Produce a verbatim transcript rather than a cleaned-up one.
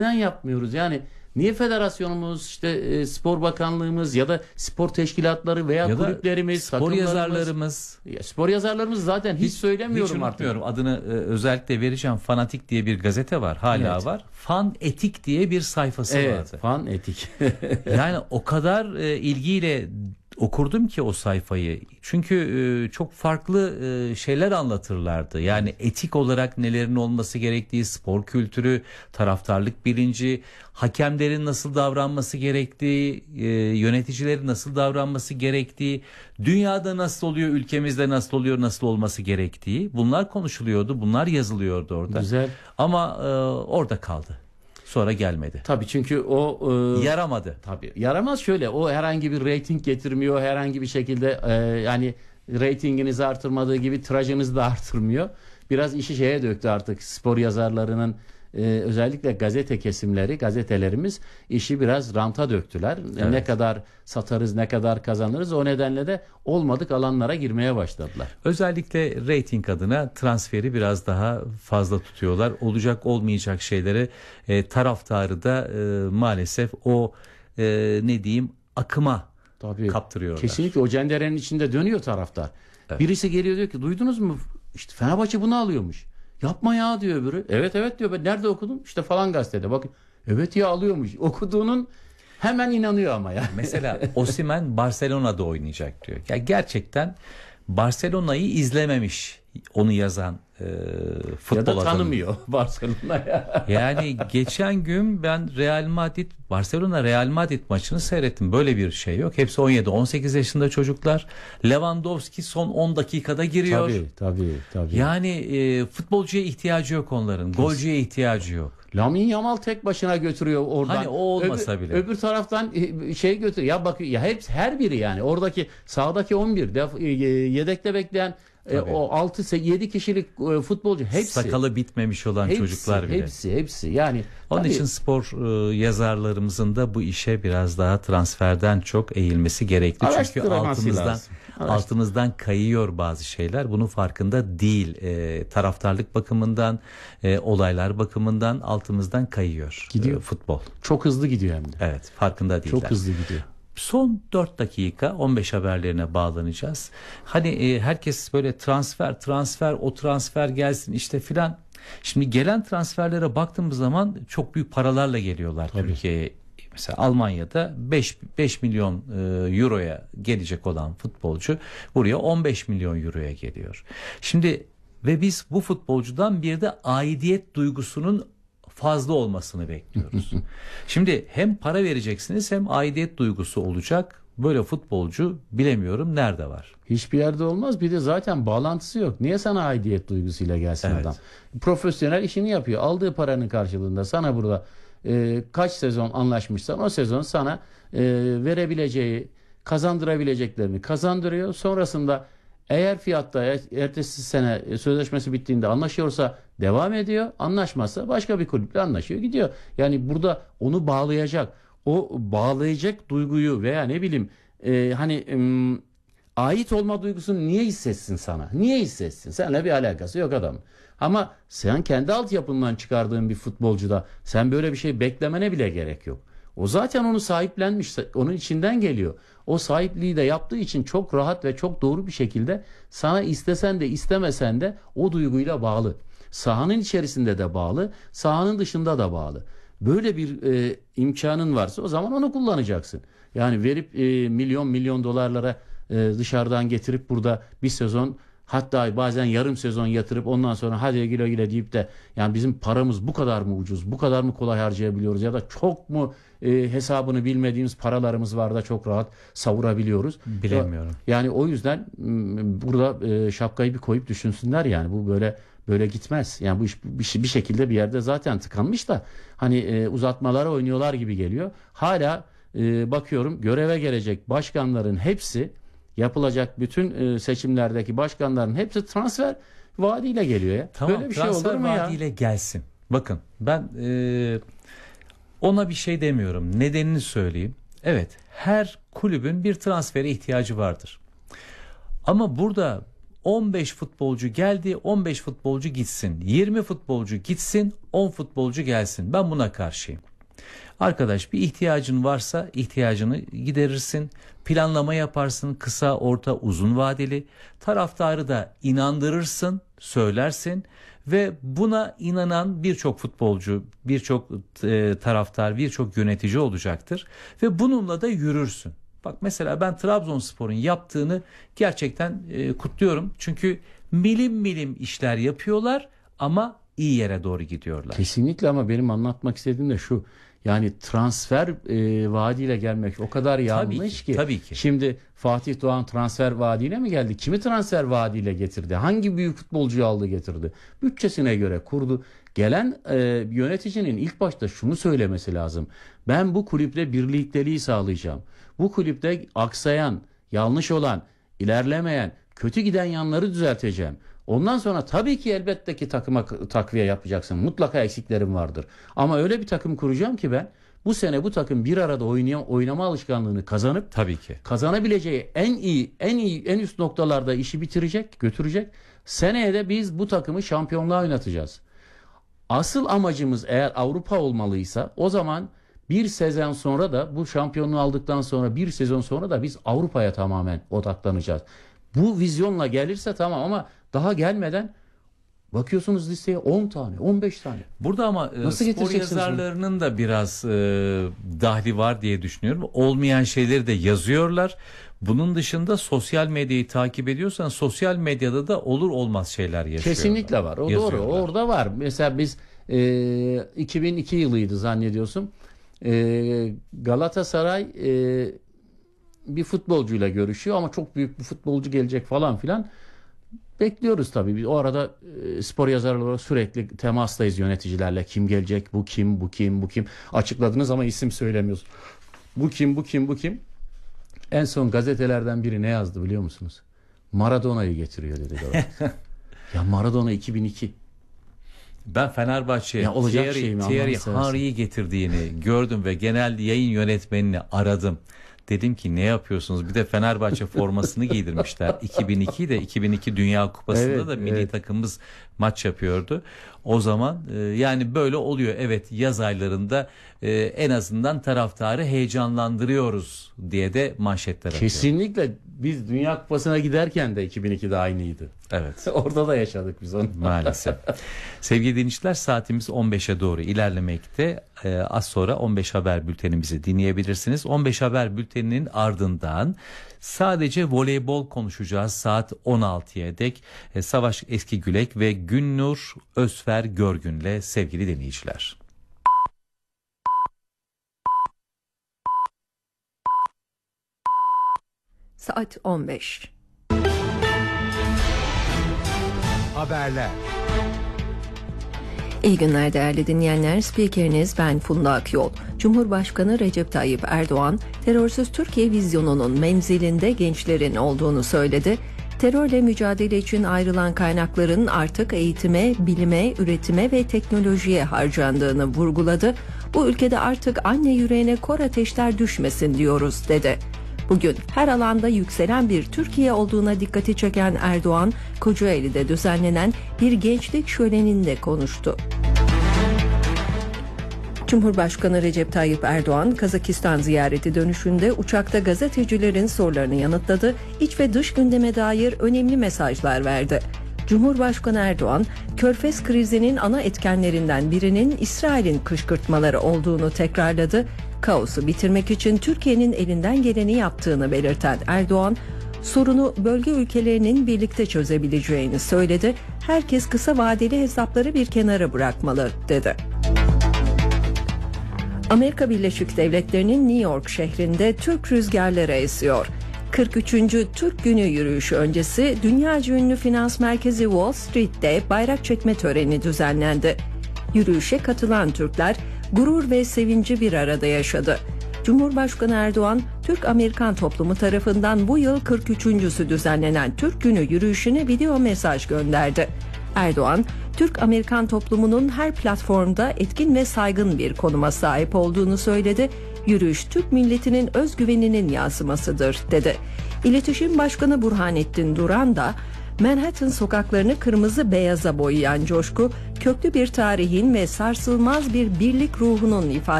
neden yapmıyoruz? Yani niye federasyonumuz, işte e, spor bakanlığımız ya da spor teşkilatları veya ya kulüplerimiz, spor yazarlarımız, ya spor yazarlarımız zaten hiç, hiç söylemiyorum hiç artık. Adını e, özellikle vereceğim. Fanatik diye bir gazete var. Hala evet. var. Fan Etik diye bir sayfası evet, vardı. Fan Etik. Yani o kadar e, ilgiyle okurdum ki o sayfayı. Çünkü e, çok farklı e, şeyler anlatırlardı. Yani etik olarak nelerin olması gerektiği, spor kültürü, taraftarlık bilinci, hakemlerin nasıl davranması gerektiği, e, yöneticilerin nasıl davranması gerektiği, dünyada nasıl oluyor, ülkemizde nasıl oluyor, nasıl olması gerektiği. Bunlar konuşuluyordu, bunlar yazılıyordu orada. Güzel. Ama e, orada kaldı. Sonra gelmedi. Tabii çünkü o e, yaramadı. Tabii yaramaz, şöyle, o herhangi bir reyting getirmiyor, herhangi bir şekilde e, yani reytinginizi artırmadığı gibi tirajınızı da artırmıyor. Biraz işi şeye döktü artık spor yazarlarının, e, özellikle gazete kesimleri, gazetelerimiz işi biraz ranta döktüler. Evet. Ne kadar satarız, ne kadar kazanırız, o nedenle de olmadık alanlara girmeye başladılar. Özellikle reyting adına transferi biraz daha fazla tutuyorlar. Olacak olmayacak şeylere e, taraftarı da e, maalesef o e, ne diyeyim akıma Tabii, kaptırıyorlar. Kesinlikle o cenderenin içinde dönüyor taraftar. Evet. Birisi geliyor diyor ki, duydunuz mu? İşte Fenerbahçe bunu alıyormuş. Yapma ya diyor öbürü. Evet evet diyor. Ben nerede okudum? İşte falan gazetede. Bakın. Evet ya, alıyormuş. Okuduğunun hemen inanıyor ama ya. Mesela Osimhen Barcelona'da oynayacak diyor. Ya gerçekten Barcelona'yı izlememiş onu yazan e, futbol ya da adamı. tanımıyor Barcelona'ya. Yani geçen gün ben Real Madrid Barcelona Real Madrid maçını seyrettim. Böyle bir şey yok. Hepsi on yedi on sekiz yaşında çocuklar. Lewandowski son on dakikada giriyor. Tabii tabii tabii. Yani e, futbolcuya ihtiyacı yok onların. Golcüye ihtiyacı yok. Lamine Yamal tek başına götürüyor oradan. Hani o olmasa öbür, bile. Öbür taraftan şey götür. Ya bak ya, hepsi her biri yani. Oradaki sağdaki on bir def, yedekte bekleyen e, o altı yedi kişilik e, futbolcu hepsi. Sakalı bitmemiş olan hepsi, çocuklar bile. Hepsi hepsi. Yani onun tabii, için spor e, yazarlarımızın da bu işe biraz daha transferden çok eğilmesi gerekli. Çünkü altımızdan altımızdan kayıyor bazı şeyler. Bunun farkında değil. E, taraftarlık bakımından, e, olaylar bakımından altımızdan kayıyor. Gidiyor. E, futbol. Çok hızlı gidiyor hem de. Evet, farkında değiller. Çok hızlı gidiyor. Son dört dakika on beş haberlerine bağlanacağız. Hani e, herkes böyle transfer transfer o transfer gelsin işte filan. Şimdi gelen transferlere baktığımız zaman çok büyük paralarla geliyorlar Tabii. Türkiye'ye. Mesela Almanya'da beş milyon e, euroya gelecek olan futbolcu buraya on beş milyon euroya geliyor. Şimdi ve biz bu futbolcudan bir de aidiyet duygusunun fazla olmasını bekliyoruz. Şimdi hem para vereceksiniz hem aidiyet duygusu olacak. Böyle futbolcu bilemiyorum nerede var? Hiçbir yerde olmaz. Bir de zaten bağlantısı yok. Niye sana aidiyet duygusuyla gelsin evet. adam? Profesyonel işini yapıyor. Aldığı paranın karşılığında sana burada e, kaç sezon anlaşmışsan o sezon sana e, verebileceği, kazandırabileceklerini kazandırıyor. Sonrasında eğer fiyatta ertesi sene sözleşmesi bittiğinde anlaşıyorsa devam ediyor. Anlaşmazsa başka bir kulüple anlaşıyor, gidiyor. Yani burada onu bağlayacak, o bağlayacak duyguyu veya ne bileyim e, hani e, ait olma duygusunu niye hissetsin sana? Niye hissetsin? Seninle bir alakası yok adam. Ama sen kendi altyapından çıkardığın bir futbolcuda sen böyle bir şey beklemene bile gerek yok. O zaten onu sahiplenmiş, onun içinden geliyor. O sahipliği de yaptığı için çok rahat ve çok doğru bir şekilde sana istesen de istemesen de o duyguyla bağlı. Sahanın içerisinde de bağlı, sahanın dışında da bağlı. Böyle bir e, imkanın varsa o zaman onu kullanacaksın. Yani verip e, milyon milyon dolarlara e, dışarıdan getirip burada bir sezon, hatta bazen yarım sezon yatırıp ondan sonra hadi güle güle deyip de yani bizim paramız bu kadar mı ucuz, bu kadar mı kolay harcayabiliyoruz ya da çok mu e, hesabını bilmediğimiz paralarımız var da çok rahat savurabiliyoruz. Bilemiyorum. Yani o yüzden burada e, şapkayı bir koyup düşünsünler yani bu böyle böyle gitmez. Yani bu iş bir, bir şekilde bir yerde zaten tıkanmış da hani e, uzatmalara oynuyorlar gibi geliyor. Hala e, bakıyorum göreve gelecek başkanların hepsi, yapılacak bütün e, seçimlerdeki başkanların hepsi transfer vaadiyle geliyor ya. Tamam, böyle bir şey olur mu ya? Transfer vaadiyle gelsin. Bakın ben e, ona bir şey demiyorum. Nedenini söyleyeyim. Evet, her kulübün bir transfere ihtiyacı vardır. Ama burada on beş futbolcu geldi, on beş futbolcu gitsin. yirmi futbolcu gitsin, on futbolcu gelsin. Ben buna karşıyım. Arkadaş bir ihtiyacın varsa ihtiyacını giderirsin. Planlama yaparsın kısa, orta, uzun vadeli. Taraftarı da inandırırsın, söylersin ve buna inanan birçok futbolcu, birçok e, taraftar, birçok yönetici olacaktır ve bununla da yürürsün. Bak mesela ben Trabzonspor'un yaptığını gerçekten e, kutluyorum. Çünkü milim milim işler yapıyorlar ama iyi yere doğru gidiyorlar. Kesinlikle, ama benim anlatmak istediğim de şu. Yani transfer e, vaadiyle gelmek o kadar yanlış Tabii ki, ki. tabii ki. Şimdi Fatih Doğan transfer vaadiyle mi geldi? Kimi transfer vaadiyle getirdi? Hangi büyük futbolcuyu aldı getirdi? Bütçesine göre kurdu. Gelen e, yöneticinin ilk başta şunu söylemesi lazım. Ben bu kulüple birlikteliği sağlayacağım. Bu kulüpte aksayan, yanlış olan, ilerlemeyen, kötü giden yanları düzelteceğim. Ondan sonra tabii ki elbette ki takıma takviye yapacaksın. Mutlaka eksiklerim vardır. Ama öyle bir takım kuracağım ki ben bu sene bu takım bir arada oynaya, oynama alışkanlığını kazanıp Tabii ki. kazanabileceği en iyi, en iyi, en üst noktalarda işi bitirecek, götürecek. Seneye de biz bu takımı şampiyonluğa oynatacağız. Asıl amacımız eğer Avrupa olmalıysa o zaman bir sezon sonra da bu şampiyonluğu aldıktan sonra bir sezon sonra da biz Avrupa'ya tamamen odaklanacağız. Bu vizyonla gelirse tamam, ama daha gelmeden bakıyorsunuz listeye on tane, on beş tane. Burada ama e, Nasıl spor yazarlarının da biraz e, dahli var diye düşünüyorum. Olmayan şeyleri de yazıyorlar. Bunun dışında sosyal medyayı takip ediyorsan sosyal medyada da olur olmaz şeyler yaşıyorlar. Kesinlikle var. O yazıyorlar. doğru. Orada var. Mesela biz e, iki bin iki yılıydı zannediyorsun. E, Galatasaray e, bir futbolcuyla görüşüyor ama çok büyük bir futbolcu gelecek falan filan. Bekliyoruz tabii. Biz o arada e, spor yazarları olarak sürekli temastayız yöneticilerle. Kim gelecek, bu kim, bu kim, bu kim. Açıkladınız ama isim söylemiyoruz. Bu kim, bu kim, bu kim. En son gazetelerden biri ne yazdı biliyor musunuz? Maradona'yı getiriyor dedi. Ya Maradona iki bin iki. Ben Fenerbahçe'ye Ya olacak Thierry, şey mi? Thierry Allah'ını seversen. Henry'yi getirdiğini gördüm ve genel yayın yönetmenini aradım. Dedim ki ne yapıyorsunuz? Bir de Fenerbahçe formasını giydirmişler. iki bin ikide iki bin iki Dünya Kupası'nda Evet, da milli evet. takımımız maç yapıyordu. O zaman e, yani böyle oluyor. Evet, yaz aylarında e, en azından taraftarı heyecanlandırıyoruz diye de manşetler atıyor. Kesinlikle biz Dünya Kupası'na giderken de iki bin ikide aynıydı. Evet. Orada da yaşadık biz onu. Maalesef. Sevgili dinleyiciler, saatimiz on beşe doğru ilerlemekte. Ee, az sonra on beş Haber bültenimizi dinleyebilirsiniz. on beş Haber bülteninin ardından sadece voleybol konuşacağız saat on altıya dek. Ee, Savaş Eskigülek ve Günnur Özfer Görgün'le sevgili dinleyiciler. Saat on beş. Haberler. İyi günler değerli dinleyenler. Spikeriniz ben Funda Akyol. Cumhurbaşkanı Recep Tayyip Erdoğan, terörsüz Türkiye vizyonunun menzilinde gençlerin olduğunu söyledi. Terörle mücadele için ayrılan kaynakların artık eğitime, bilime, üretime ve teknolojiye harcandığını vurguladı. Bu ülkede artık anne yüreğine kor ateşler düşmesin diyoruz dedi. Bugün her alanda yükselen bir Türkiye olduğuna dikkati çeken Erdoğan, Kocaeli'de düzenlenen bir gençlik şöleninde konuştu. Cumhurbaşkanı Recep Tayyip Erdoğan, Kazakistan ziyareti dönüşünde uçakta gazetecilerin sorularını yanıtladı, iç ve dış gündeme dair önemli mesajlar verdi. Cumhurbaşkanı Erdoğan, Körfez krizinin ana etkenlerinden birinin İsrail'in kışkırtmaları olduğunu tekrarladı. Kaosu bitirmek için Türkiye'nin elinden geleni yaptığını belirten Erdoğan, sorunu bölge ülkelerinin birlikte çözebileceğini söyledi. Herkes kısa vadeli hesapları bir kenara bırakmalı dedi. Amerika Birleşik Devletleri'nin New York şehrinde Türk rüzgarları esiyor. kırk üçüncü Türk Günü yürüyüşü öncesi dünyaca ünlü finans merkezi Wall Street'te bayrak çekme töreni düzenlendi. Yürüyüşe katılan Türkler gurur ve sevinci bir arada yaşadı. Cumhurbaşkanı Erdoğan, Türk-Amerikan toplumu tarafından bu yıl kırk üçüncüsü düzenlenen Türk Günü yürüyüşüne video mesaj gönderdi. Erdoğan, Türk-Amerikan toplumunun her platformda etkin ve saygın bir konuma sahip olduğunu söyledi. Yürüyüş Türk milletinin özgüveninin yansımasıdır dedi. İletişim Başkanı Burhanettin Duran da Manhattan sokaklarını kırmızı beyaza boyayan coşku, köklü bir tarihin ve sarsılmaz bir birlik ruhunun ifadesi.